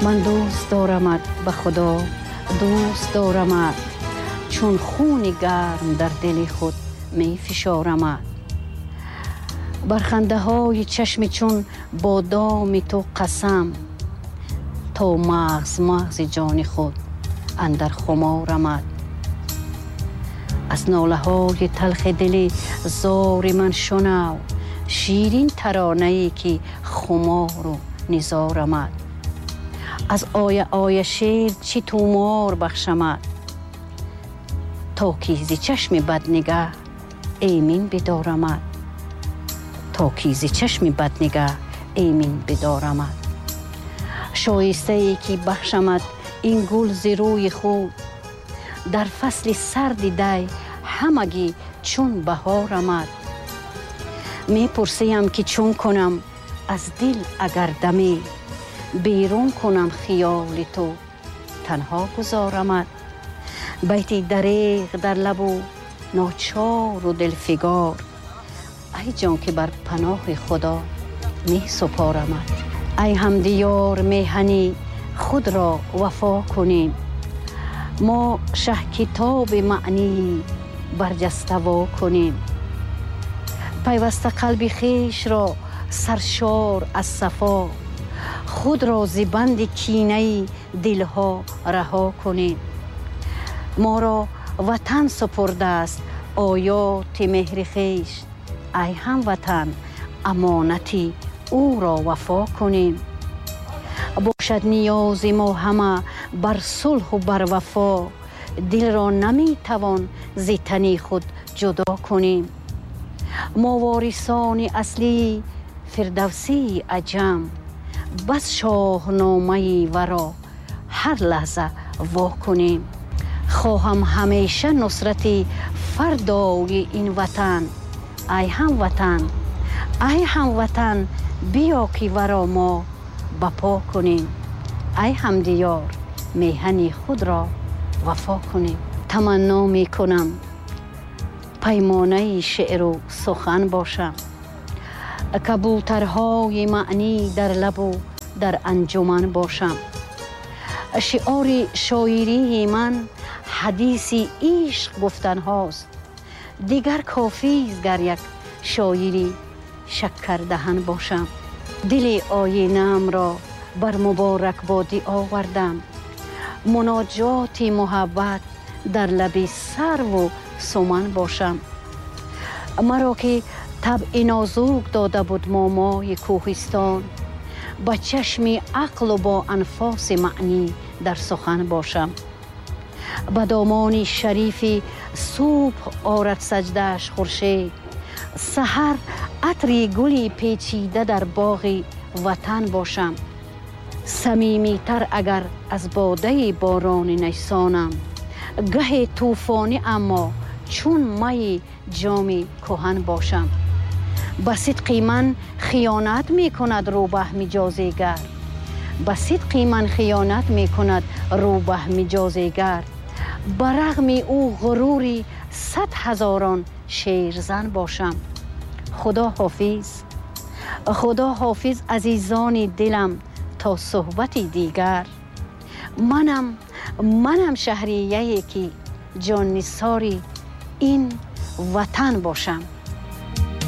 من دوست دارمت به خدا، دوست دارمت، چون خون گرم در دل خود می فشارمت. بر خنده های چشم چون بادام تو قسم، تا مغز جان خود اندر خمارمت. از ناله های تلخ دل زار من شنو، شیرین ترانه ای که خمار و نزارمت. از آیه شیر چی تومار بخشمت، تا که ز چشم بد نگه ایمن بدارمت. تا که ز چشم بد نگه ایمن بدارمت. شایسته ای که بخشمت این گل ز روی خود، در فصل سرد دی همگی چون بهارمت. می پرسیم که چون کنم از دل اگر دمی، بیرون کنم خیال تو تنها گذارمت. بیتی دریغ در لب و ناچار و دلفگار، ای جان که بر پناه خدا می سپارمت. ای همدیار میهنی خود را وفا کنیم، ما شه کتاب معنی برجسته وا کنیم. پیوسته قلب خویش را سرشار از صفا، خود را ز بند کینه دلها رها کنیم. ما را وطن سپرده است آیات مهر خویش، ای هموطن امانتی او را وفا کنیم. باشد نیاز ما همه بر صلح و بر وفا، دل را نمی توان ز تن خود جدا کنیم. ما وارثان اصلی فردوسی عجم، بس شاهنامه ورا هر لحظه وا کنیم. خواهم همیشه نصرت فردای این وطن، ای هموطن، ای هموطن، بیا که ورا ما بپا کنیم. ای همدیار میهن خود را وفا کنیم. تمنا می کنم پیمانه شعر و سخن باشم، کبوترهای معنی در لب و در انجمن باشم. شعار شاعری من حدیثی عشق گفتن هاست، دیگر کافی است گر یک شاعری شکر دهن باشم. دل آینه‌ام را بر مبارک بادی آوردم، مناجات محبت در لب سرو و سمن باشم. مرا که طبع نازک داده بود مامای کوهستان، با چشم عقل و با انفاس معنی در سخن باشم. به دامان شریف صبح آرد سجدهش خورشید، سحر عطر گلی پیچیده در باغ وطن باشم. صمیمی تر اگر از باده باران نیسانم، گه طوفانی اما چون می جام کهن باشم. به صدق من خیانت می کند روبه مجازیگر، به صدق من خیانت می کند روبه مجازیگر. برغم او غروری 100,000 شیرزن باشم. خدا حافظ، خدا حافظ عزیزان دلم تا صحبت دیگر. منم شهریه‌ای که جان نثار این وطن باشم.